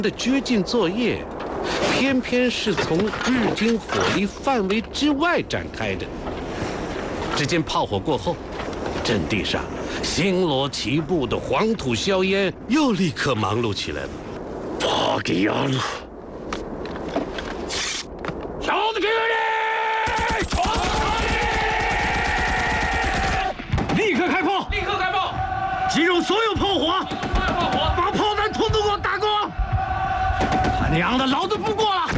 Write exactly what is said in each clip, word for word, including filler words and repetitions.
的掘进作业，偏偏是从日军火力范围之外展开的。只见炮火过后，阵地上星罗棋布的黄土硝烟又立刻忙碌起来了。巴给亚路，小子给你，闯立刻开炮！ 立刻开炮！ 集中所有炮火！ 所有炮火！ 把炮弹统统给我打光！他娘的，老子不过了！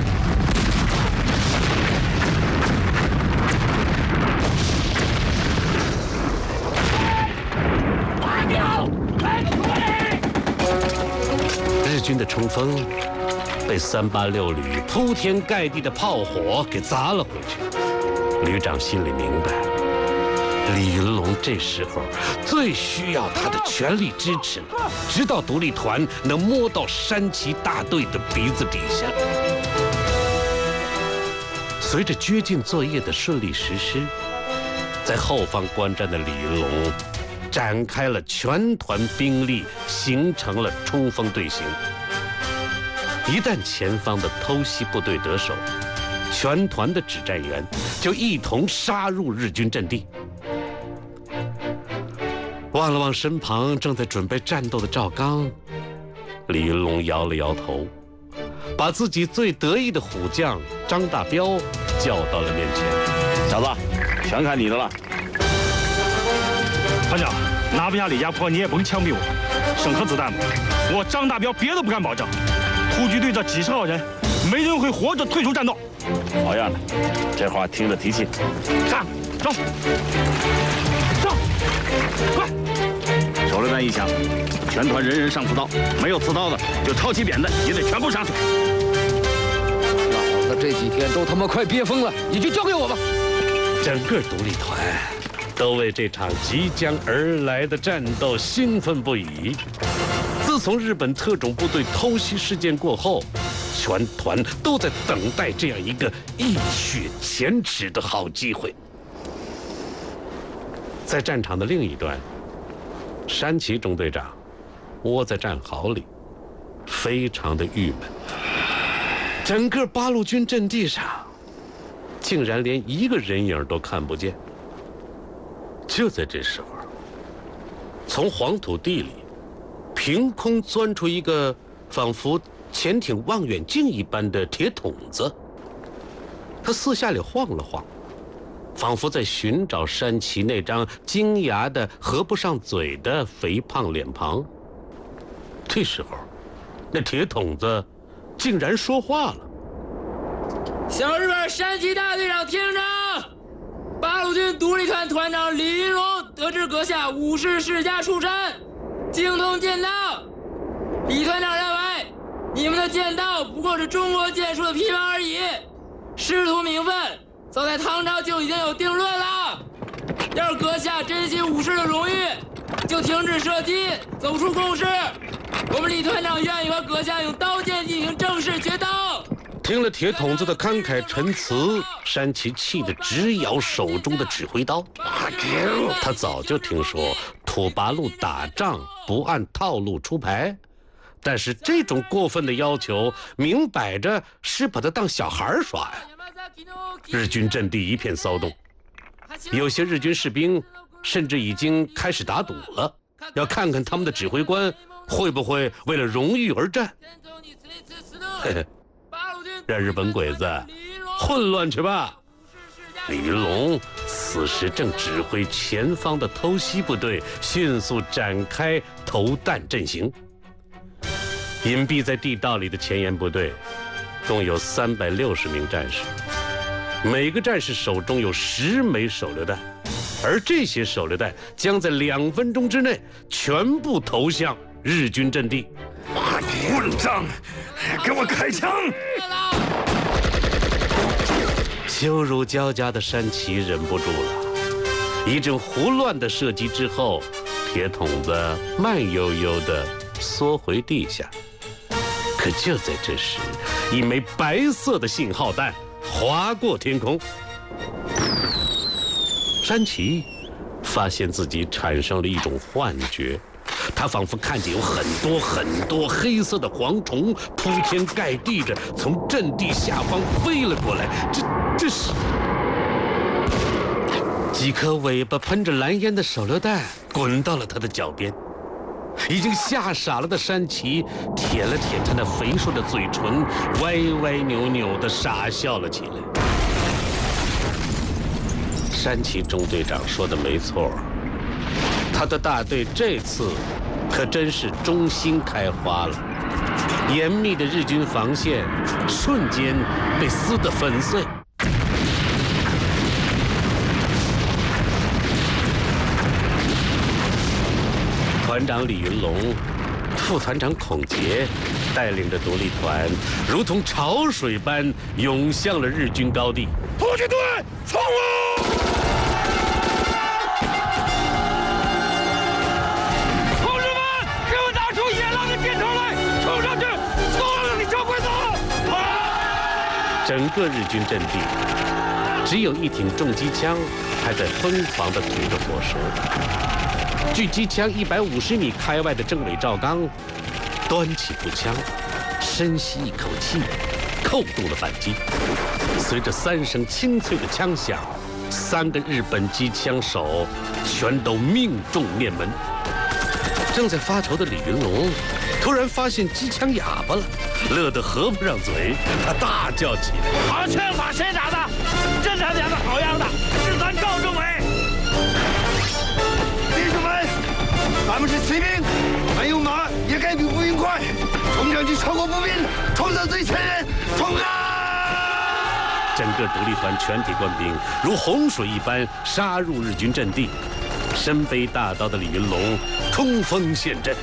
打掉！来出来！日军的冲锋被三八六旅铺天盖地的炮火给砸了回去。旅长心里明白，李云龙这时候最需要他的全力支持了，直到独立团能摸到山崎大队的鼻子底下。随着掘进作业的顺利实施，在后方观战的李云龙展开了全团兵力，形成了冲锋队形。一旦前方的偷袭部队得手，全团的指战员就一同杀入日军阵地。望了望身旁正在准备战斗的赵刚，李云龙摇了摇头，把自己最得意的虎将张大彪叫到了面前。 小子，全看你的了。 团长，拿不下李家坡，你也甭枪毙我，省颗子弹吧。我张大彪别的不敢保证，突击队这几十号人，没人会活着退出战斗。 好样的，这话听着提气。 上，走，上，快！ 手榴弹一响，全团人人上刺刀，没有刺刀的就抄起扁担，也得全部杀死。 老子这几天都他妈快憋疯了，你就交给我吧。 整个独立团都为这场即将而来的战斗兴奋不已。自从日本特种部队偷袭事件过后，全团都在等待这样一个一雪前耻的好机会。在战场的另一端，山崎中队长窝在战壕里，非常的郁闷。整个八路军阵地上，竟然连一个人影都看不见。就在这时候，从黄土地里凭空钻出一个仿佛潜艇望远镜一般的铁筒子，他四下里晃了晃，仿佛在寻找山崎那张金牙的合不上嘴的肥胖脸庞。这时候，那铁筒子竟然说话了：“ 小日本山崎大队长听着，八路军独立团团长李云龙得知阁下武士世家出身，精通剑道。李团长认为，你们的剑道不过是中国剑术的皮毛而已，师徒名分早在唐朝就已经有定论了。要是阁下珍惜武士的荣誉，就停止射击，走出共识。我们李团长愿意和阁下用刀剑进行正式决斗。” 听了铁筒子的慷慨陈词，山崎气得直摇手中的指挥刀。他早就听说土八路打仗不按套路出牌，但是这种过分的要求，明摆着是把他当小孩耍呀。日军阵地一片骚动，有些日军士兵甚至已经开始打赌了，要看看他们的指挥官会不会为了荣誉而战。嘿嘿，让日本鬼子混乱去吧！李云龙此时正指挥前方的偷袭部队迅速展开投弹阵型。隐蔽在地道里的前沿部队共有三百六十名战士，每个战士手中有十枚手榴弹，而这些手榴弹将在两分钟之内全部投向日军阵地。 混账！给我开枪！ 羞辱交加的山崎忍不住了，一阵胡乱的射击之后，铁筒子慢悠悠地缩回地下。可就在这时，一枚白色的信号弹划过天空。山崎发现自己产生了一种幻觉，他他仿佛看见有很多很多黑色的蝗虫铺天盖地着从阵地下方飞了过来。这这是几颗尾巴喷着蓝烟的手榴弹滚到了他的脚边。已经吓傻了的山崎舔了舔他那肥硕的嘴唇，歪歪扭扭地傻笑了起来。山崎中队长说的没错，他的大队这次可真是中心开花了，严密的日军防线瞬间被撕得粉碎。团长李云龙、副团长孔杰带领着独立团，如同潮水般涌向了日军高地。突击队，冲啊！ 同志们，给我拿出野狼的鞭头来，冲上去，从里找鬼子！ 整个日军阵地，只有一挺重机枪还在疯狂地吐着火舌。距机枪一百五十米开外的政委赵刚，端起步枪，深吸一口气，扣动了扳机。随着三声清脆的枪响，三个日本机枪手全都命中面门。正在发愁的李云龙，突然发现机枪哑巴了，乐得合不上嘴，他大叫起来：“ 好枪法谁打的？真他娘的好样的！是咱赵政委！” 弟兄们，咱们是骑兵，没有马也该比步兵快，冲上去超过步兵，冲到最前沿，冲啊！ 整个独立团全体官兵如洪水一般杀入日军阵地，身背大刀的李云龙冲锋陷阵。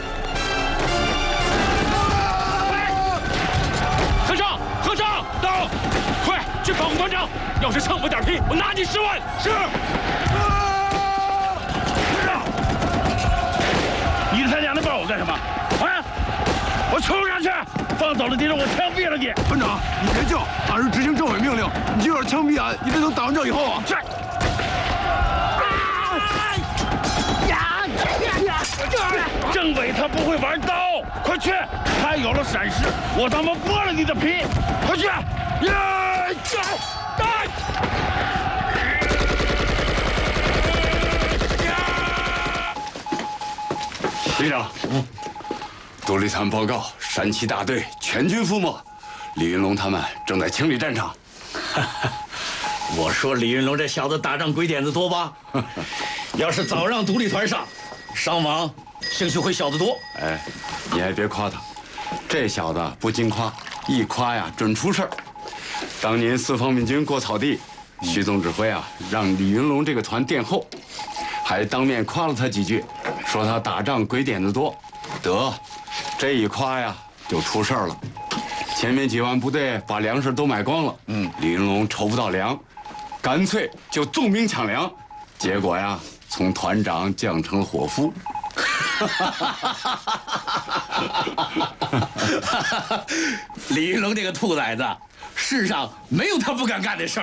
和尚，和尚，到，快去保护团长！要是剩我点皮，我拿你十万！是。你他娘的抱我干什么？啊！我冲上去，放走了敌人，我枪毙了你！ 团长，你别叫，俺是执行政委命令，你就要枪毙俺，你得等打完仗以后啊！ 是。呀呀呀！政委他不会玩刀，快去！他有了闪失，我他妈剥了你的皮！快去！呀呀！ 队长，嗯，独立团报告，山崎大队全军覆没，李云龙他们正在清理战场。 我说李云龙这小子打仗鬼点子多吧？要是早让独立团上，伤亡兴许会小得多。 哎，你还别夸他，这小子不经夸，一夸呀准出事儿。当年四方面军过草地，徐总指挥啊让李云龙这个团殿后，还当面夸了他几句。说他打仗鬼点子多，得，这一夸呀就出事儿了。前面几万部队把粮食都买光了，嗯，李云龙筹不到粮，干脆就纵兵抢粮，结果呀，从团长降成了伙夫。 李云龙这个兔崽子，世上没有他不敢干的事儿。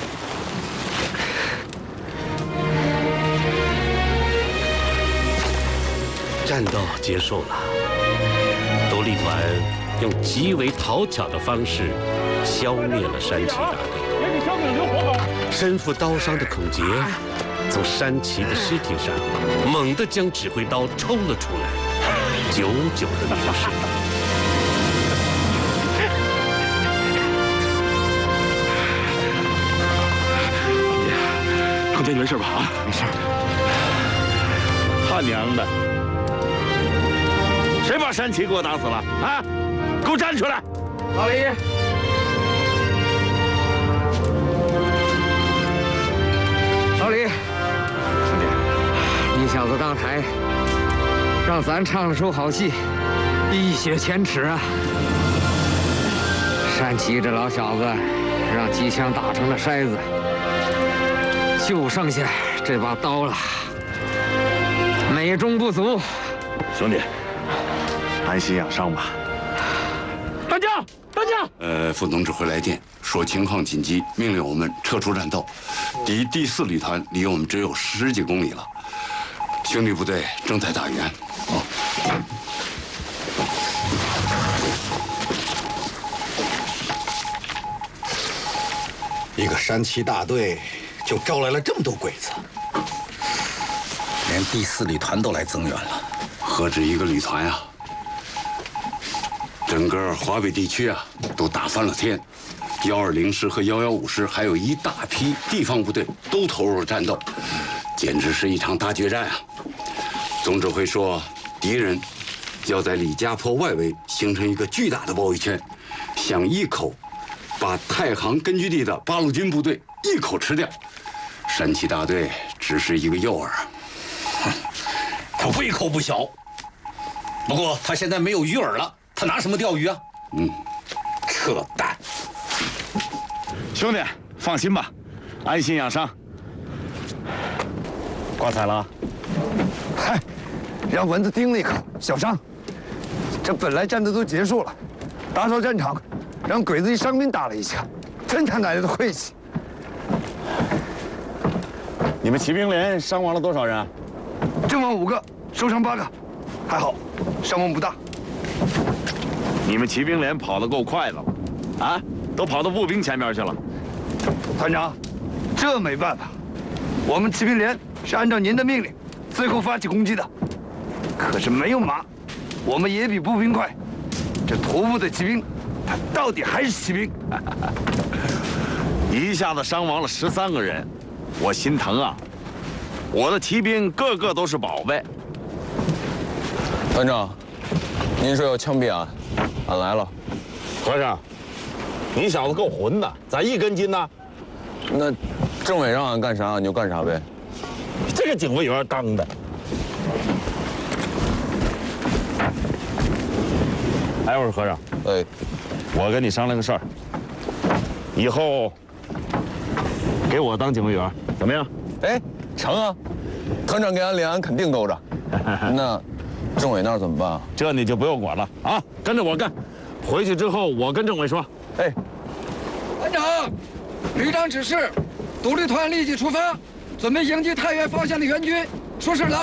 战斗结束了，独立团用极为讨巧的方式消灭了山崎大队。身负刀伤的孔杰从山崎的尸体上猛地将指挥刀抽了出来，久久的凝视。 孔杰，你没事吧？啊，没事。 他娘的！谁把山崎给我打死了？啊！给我站出来！ 老李，老李， 兄弟， 你小子当台，让咱唱了出好戏，一雪前耻啊！山崎这老小子，让机枪打成了筛子，就剩下这把刀了，美中不足。 兄弟。 安心养伤吧。 大将，大将！ 呃，副总指挥来电说情况紧急，命令我们撤出战斗。敌第四旅团离我们只有十几公里了，兄弟部队正在打援。哦。 一个山崎大队就招来了这么多鬼子，连第四旅团都来增援了。 何止一个旅团啊！整个华北地区啊，都打翻了天。幺二零师和幺幺五师，还有一大批地方部队都投入了战斗，简直是一场大决战啊！总指挥说，敌人要在李家坡外围形成一个巨大的包围圈，想一口把太行根据地的八路军部队一口吃掉。山崎大队只是一个诱饵， 哼，他胃口不小。不过他现在没有鱼饵了，他拿什么钓鱼啊？ 嗯， 扯淡。 兄弟，放心吧，安心养伤。挂彩了？ 嗨，让蚊子叮了一口，小伤。这本来战斗都结束了，打扫战场，让鬼子一伤兵打了一下，真他奶奶的晦气！ 你们骑兵连伤亡了多少人啊？ 阵亡五个，受伤八个，还好，伤亡不大。 你们骑兵连跑得够快的了，啊，都跑到步兵前面去了。 团长，这没办法，我们骑兵连是按照您的命令，最后发起攻击的。可是没有马，我们也比步兵快。这徒步的骑兵，他到底还是骑兵。 一下子伤亡了十三个人，我心疼啊！我的骑兵个个都是宝贝。 团长，您说要枪毙俺，俺来了。 和尚，你小子够混的，咋一根筋呢？ 那政委让俺干啥，俺就干啥呗。 这个警卫员当的。哎，我说和尚， 哎， 我跟你商量个事儿，以后给我当警卫员怎么样？ 哎，成啊！团长给俺脸，俺肯定兜着。那政委那儿怎么办啊？ 这你就不用管了啊，跟着我干。回去之后，我跟政委说。 哎， 团长，旅长指示，独立团立即出发，准备迎击太原方向的援军，说是拉。